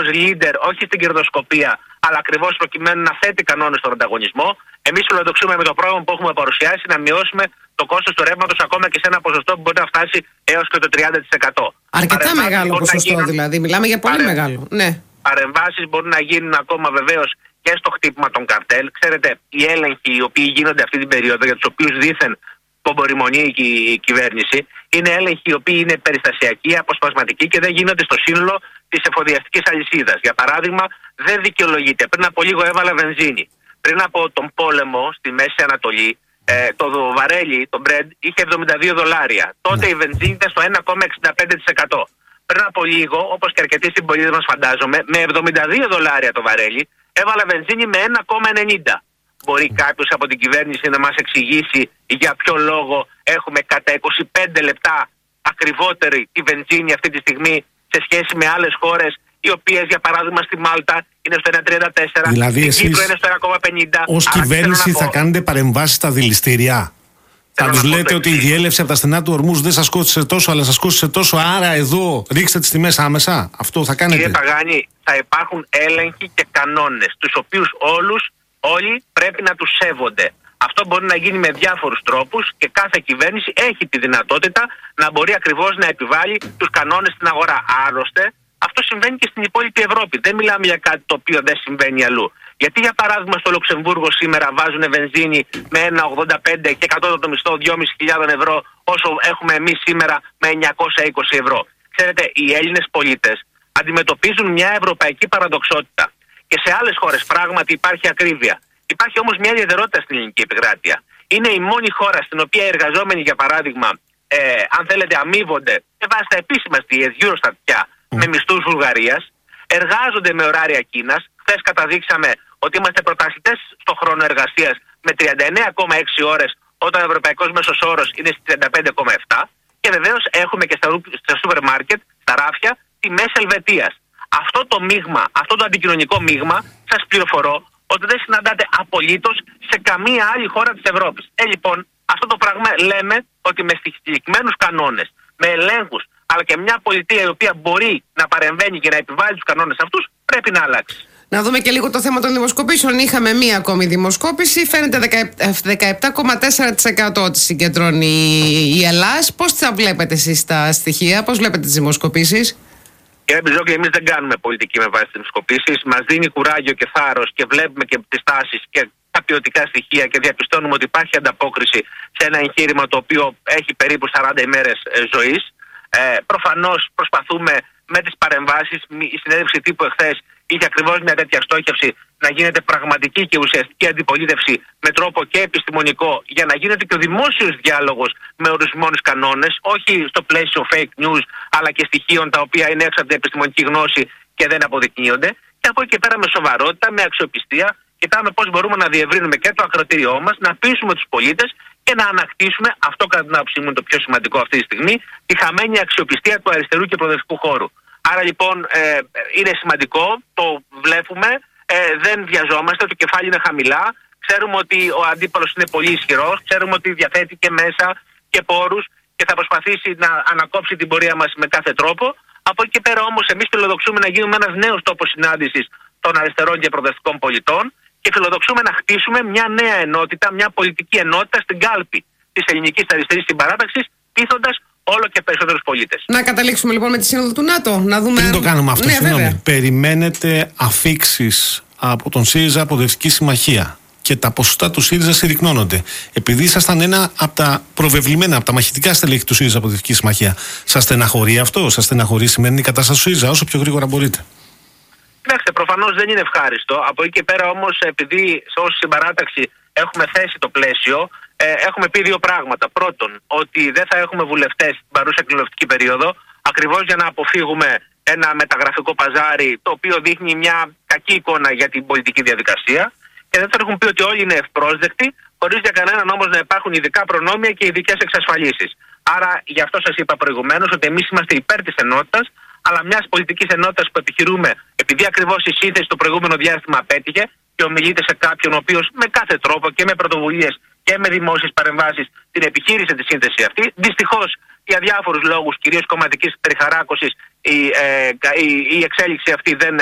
ως leader, όχι στην κερδοσκοπία, αλλά ακριβώς προκειμένου να θέτει κανόνες στον ανταγωνισμό. Εμείς φιλοδοξούμε με το πρόγραμμα που έχουμε παρουσιάσει να μειώσουμε το κόστος του ρεύματος ακόμα και σε ένα ποσοστό που μπορεί να φτάσει έως και το 30%. Αρκετά μεγάλο ποσοστό δηλαδή. Μιλάμε για πολύ μεγάλο. Ναι. Παρεμβάσεις μπορούν να γίνουν ακόμα βεβαίως και στο χτύπημα των καρτέλ. Ξέρετε, οι έλεγχοι οι οποίοι γίνονται αυτή την περίοδο, για τους οποίους δήθεν πομποριμονεί η κυβέρνηση, είναι έλεγχοι οι οποίοι είναι περιστασιακοί, αποσπασματικοί και δεν γίνονται στο σύνολο της εφοδιαστικής αλυσίδας. Για παράδειγμα, δεν δικαιολογείται. Πριν από λίγο έβαλα βενζίνη. Πριν από τον πόλεμο στη Μέση Ανατολή, το βαρέλι, το Brent, είχε $72. Τότε η βενζίνη ήταν στο 1,65%. Πριν από λίγο, όπως και αρκετοί συμπολίτες μας φαντάζομαι, με $72 το βαρέλι, έβαλα βενζίνη με 1,90. Μπορεί κάποιος από την κυβέρνηση να μας εξηγήσει για ποιο λόγο έχουμε κατά 25 λεπτά ακριβότερη τη βενζίνη αυτή τη στιγμή σε σχέση με άλλες χώρες, οι οποίες για παράδειγμα στη Μάλτα είναι στο 1,34, δηλαδή στην Κύπρο είναι στο 1,50. Ως κυβέρνηση θα κάνετε παρεμβάσεις στα δηληστήρια? Θα τους λέτε ότι η διέλευση από τα στενά του Ορμούζ δεν σας κόστησε τόσο, αλλά σας κόστησε τόσο, άρα εδώ ρίξτε τις τιμές άμεσα? Αυτό θα κάνετε? Κύριε Παγάνη, θα υπάρχουν έλεγχοι και κανόνες, τους οποίους όλοι πρέπει να τους σέβονται. Αυτό μπορεί να γίνει με διάφορους τρόπους και κάθε κυβέρνηση έχει τη δυνατότητα να μπορεί ακριβώς να επιβάλλει τους κανόνες στην αγορά. Άλλωστε, αυτό συμβαίνει και στην υπόλοιπη Ευρώπη. Δεν μιλάμε για κάτι το οποίο δεν συμβαίνει αλλού. Γιατί για παράδειγμα στο Λουξεμβούργο σήμερα βάζουν βενζίνη με 1,85 και κατώτατο μισθό 2.500 ευρώ, όσο έχουμε εμείς σήμερα με 920 ευρώ. Ξέρετε, οι Έλληνες πολίτες αντιμετωπίζουν μια ευρωπαϊκή παραδοξότητα. Και σε άλλες χώρες πράγματι υπάρχει ακρίβεια. Υπάρχει όμως μια ιδιαιτερότητα στην ελληνική επικράτεια. Είναι η μόνη χώρα στην οποία οι εργαζόμενοι, για παράδειγμα, αν θέλετε, αμείβονται με βάση τα επίσημα στοιχεία Eurostat πια, με μισθούς Βουλγαρίας, εργάζονται με ωράρια Κίνας. Χθες καταδείξαμε ότι είμαστε πρωταθλητές στο χρόνο εργασίας με 39,6 ώρες, όταν ο ευρωπαϊκός μέσος όρος είναι στις 35,7. Και βεβαίως έχουμε και στα σούπερ μάρκετ, στα ράφια, τιμές Ελβετίας. Αυτό το μείγμα, αυτό το αντικοινωνικό μείγμα, σας πληροφορώ ότι δεν συναντάται απολύτως σε καμία άλλη χώρα της Ευρώπης. Λοιπόν, αυτό το πράγμα λέμε ότι με συγκεκριμένους κανόνες, με ελέγχους, αλλά και μια πολιτεία η οποία μπορεί να παρεμβαίνει και να επιβάλλει τους κανόνες αυτούς, πρέπει να αλλάξει. Να δούμε και λίγο το θέμα των δημοσκοπήσεων. Είχαμε μία ακόμη δημοσκόπηση. Φαίνεται 17,4% ότι συγκεντρώνει η Ελλάς. Πώς θα βλέπετε εσείς τα στοιχεία, πώς βλέπετε τις δημοσκοπήσεις? Κύριε Μπιζόκλη, εμείς δεν κάνουμε πολιτική με βάση τις δημοσκοπήσεις. Μας δίνει κουράγιο και θάρρος και βλέπουμε και τις τάσεις και τα ποιοτικά στοιχεία και διαπιστώνουμε ότι υπάρχει ανταπόκριση σε ένα εγχείρημα το οποίο έχει περίπου 40 ημέρες ζωής. Προφανώς προσπαθούμε με τις παρεμβάσεις. Η συνέντευξη τύπου εχθές είχε ακριβώς μια τέτοια στόχευση, να γίνεται πραγματική και ουσιαστική αντιπολίτευση με τρόπο και επιστημονικό, για να γίνεται και ο δημόσιος διάλογος με ορισμένους κανόνες, όχι στο πλαίσιο fake news, αλλά και στοιχείων τα οποία είναι έξω από την επιστημονική γνώση και δεν αποδεικνύονται. Και από εκεί και πέρα με σοβαρότητα, με αξιοπιστία, κοιτάμε πώς μπορούμε να διευρύνουμε και το ακροτήριό μας, να πείσουμε τους πολίτες και να ανακτήσουμε, αυτό κατά την άποψή μου είναι το πιο σημαντικό αυτή τη στιγμή, τη χαμένη αξιοπιστία του αριστερού και προοδευτικού χώρου. Άρα λοιπόν είναι σημαντικό, το βλέπουμε, δεν βιαζόμαστε, το κεφάλι είναι χαμηλά, ξέρουμε ότι ο αντίπαλος είναι πολύ ισχυρός, ξέρουμε ότι διαθέτει και μέσα και πόρους και θα προσπαθήσει να ανακόψει την πορεία μας με κάθε τρόπο. Από εκεί και πέρα όμως εμείς φιλοδοξούμε να γίνουμε ένας νέος τόπος συνάντησης των αριστερών και προοδευτικών πολιτών και φιλοδοξούμε να χτίσουμε μια νέα ενότητα, μια πολιτική ενότητα στην κάλπη της ελληνικής αριστερής συμπαράταξης, πείθοντας όλο και περισσότερους πολίτες. Να καταλήξουμε λοιπόν με τη Σύνοδο του ΝΑΤΟ. Να δούμε... Πριν το κάνουμε αυτό, ναι, συγγνώμη. Περιμένετε αφίξεις από τον ΣΥΡΙΖΑ Προοδευτική Συμμαχία και τα ποσοστά του ΣΥΡΙΖΑ συρρυκνώνονται. Επειδή ήσασταν ένα από τα προβεβλημένα, από τα μαχητικά στελέχη του ΣΥΡΙΖΑ Προοδευτική Συμμαχία, σας στεναχωρεί αυτό? Σας στεναχωρεί η σημερινή κατάσταση του ΣΥΡΙΖΑ? Όσο πιο γρήγορα μπορείτε. Κοιτάξτε, προφανώς δεν είναι ευχάριστο. Από εκεί και πέρα όμως, επειδή ως συμπαράταξη έχουμε θέσει το πλαίσιο, έχουμε πει δύο πράγματα. Πρώτον, ότι δεν θα έχουμε βουλευτές στην παρούσα κοινοβουλευτική περίοδο, ακριβώς για να αποφύγουμε ένα μεταγραφικό παζάρι το οποίο δείχνει μια κακή εικόνα για την πολιτική διαδικασία. Και δεύτερον, έχουν πει ότι όλοι είναι ευπρόσδεκτοι, χωρίς για κανέναν όμως να υπάρχουν ειδικά προνόμια και ειδικές εξασφαλίσεις. Άρα, γι' αυτό σας είπα προηγουμένως ότι εμείς είμαστε υπέρ της ενότητας, αλλά μιας πολιτικής ενότητας που επιχειρούμε, επειδή ακριβώς η σύνθεση το προηγούμενο διάστημα απέτυχε και ομιλείται σε κάποιον ο οποίος με κάθε τρόπο και με πρωτοβουλίες και με δημόσιες παρεμβάσεις την επιχείρησε τη σύνθεση αυτή. Δυστυχώς, για διάφορους λόγους, κυρίως κομματικής περιχαράκωσης, η εξέλιξη αυτή δεν